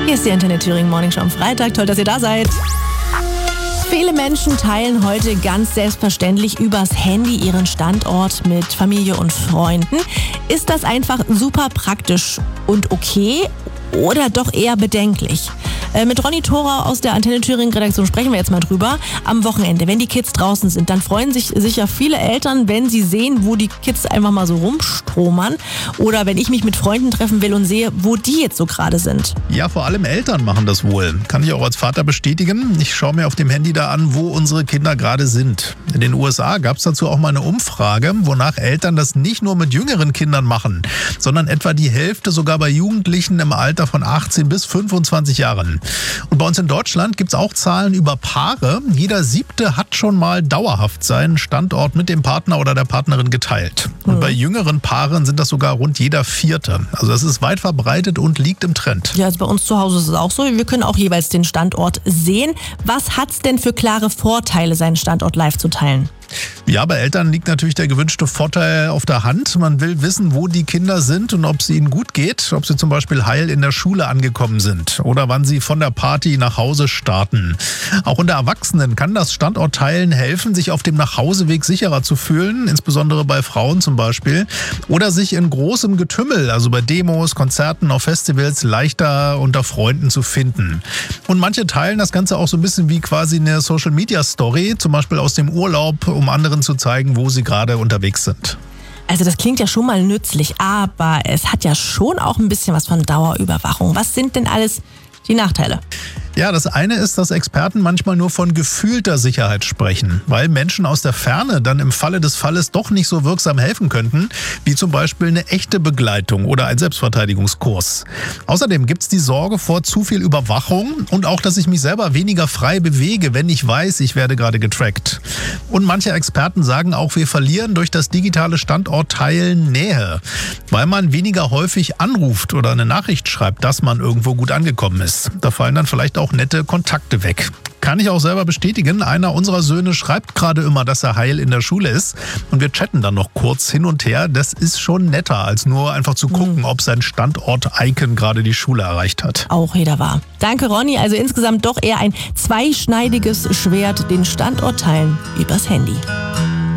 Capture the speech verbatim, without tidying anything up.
Hier ist die Antenne Thüringen Morning Show am Freitag. Toll, dass ihr da seid. Viele Menschen teilen heute ganz selbstverständlich übers Handy ihren Standort mit Familie und Freunden. Ist das einfach super praktisch und okay oder doch eher bedenklich? Äh, mit Ronny Thora aus der Antenne Thüringen Redaktion sprechen wir jetzt mal drüber. Am Wochenende, wenn die Kids draußen sind, dann freuen sich sicher viele Eltern, wenn sie sehen, wo die Kids einfach mal so rumstromern. Oder wenn ich mich mit Freunden treffen will und sehe, wo die jetzt so gerade sind. Ja, vor allem Eltern machen das wohl. Kann ich auch als Vater bestätigen. Ich schaue mir auf dem Handy da an, wo unsere Kinder gerade sind. In den U S A gab es dazu auch mal eine Umfrage, wonach Eltern das nicht nur mit jüngeren Kindern machen, sondern etwa die Hälfte sogar bei Jugendlichen im Alter von achtzehn bis fünfundzwanzig Jahren. Und bei uns in Deutschland gibt es auch Zahlen über Paare. Jeder Siebte hat schon mal dauerhaft seinen Standort mit dem Partner oder der Partnerin geteilt. Und mhm. bei jüngeren Paaren sind das sogar rund jeder Vierte. Also das ist weit verbreitet und liegt im Trend. Ja, also bei uns zu Hause ist es auch so. Wir können auch jeweils den Standort sehen. Was hat es denn für klare Vorteile, seinen Standort live zu teilen? Ja, bei Eltern liegt natürlich der gewünschte Vorteil auf der Hand. Man will wissen, wo die Kinder sind und ob es ihnen gut geht, ob sie zum Beispiel heil in der Schule angekommen sind oder wann sie von der Party nach Hause starten. Auch unter Erwachsenen kann das Standortteilen helfen, sich auf dem Nachhauseweg sicherer zu fühlen, insbesondere bei Frauen zum Beispiel, oder sich in großem Getümmel, also bei Demos, Konzerten, auf Festivals, leichter unter Freunden zu finden. Und manche teilen das Ganze auch so ein bisschen wie quasi eine Social-Media-Story, zum Beispiel aus dem Urlaub, um anderen zu zeigen, wo sie gerade unterwegs sind. Also das klingt ja schon mal nützlich, aber es hat ja schon auch ein bisschen was von Dauerüberwachung. Was sind denn alles die Nachteile? Ja, das eine ist, dass Experten manchmal nur von gefühlter Sicherheit sprechen, weil Menschen aus der Ferne dann im Falle des Falles doch nicht so wirksam helfen könnten, wie zum Beispiel eine echte Begleitung oder ein Selbstverteidigungskurs. Außerdem gibt es die Sorge vor zu viel Überwachung und auch, dass ich mich selber weniger frei bewege, wenn ich weiß, ich werde gerade getrackt. Und manche Experten sagen auch, wir verlieren durch das digitale Standortteilen Nähe, weil man weniger häufig anruft oder eine Nachricht schreibt, dass man irgendwo gut angekommen ist. Da fallen dann vielleicht auch auch nette Kontakte weg. Kann ich auch selber bestätigen. Einer unserer Söhne schreibt gerade immer, dass er heil in der Schule ist. Und wir chatten dann noch kurz hin und her. Das ist schon netter, als nur einfach zu gucken, mhm. ob sein Standort-Icon gerade die Schule erreicht hat. Auch jeder wahr. Danke, Ronny. Also insgesamt doch eher ein zweischneidiges Schwert, den Standort teilen übers Handy.